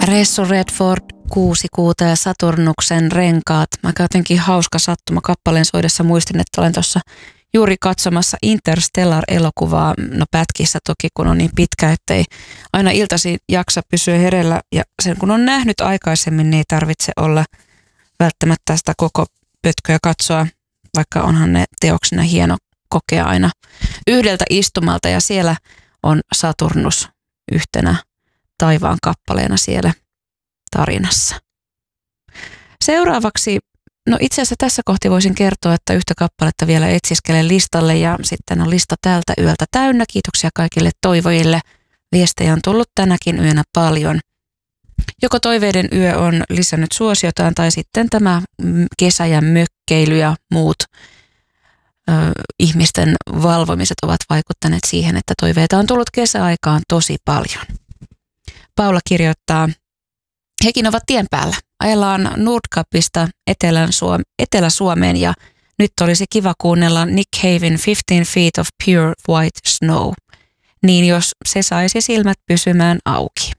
Ressu Redford, Kuusikuuta ja Saturnuksen renkaat. Aika jotenkin hauska sattuma kappaleen soidessa. Muistin, että olen tuossa juuri katsomassa Interstellar-elokuvaa. No pätkissä toki, kun on niin pitkä, ettei aina iltaisin jaksa pysyä hereillä. Ja sen kun on nähnyt aikaisemmin, niin ei tarvitse olla välttämättä sitä koko pötköä katsoa, vaikka onhan ne teoksena hieno kokea aina yhdeltä istumalta. Ja siellä on Saturnus yhtenä taivaan kappaleena siellä tarinassa. Seuraavaksi, no itse asiassa tässä kohti voisin kertoa, että yhtä kappaletta vielä etsiskelen listalle ja sitten on lista tältä yöltä täynnä. Kiitoksia kaikille toivojille. Viestejä on tullut tänäkin yönä paljon. Joko toiveiden yö on lisännyt suosiotaan tai sitten tämä kesä ja mökkeily ja muut ihmisten valvomiset ovat vaikuttaneet siihen, että toiveita on tullut kesäaikaan tosi paljon. Paula kirjoittaa, hekin ovat tien päällä. Ajellaan Nordkapista Etelä-Suomeen ja nyt olisi kiva kuunnella Nick Caven 15 Feet of Pure White Snow. Niin jos se saisi silmät pysymään auki.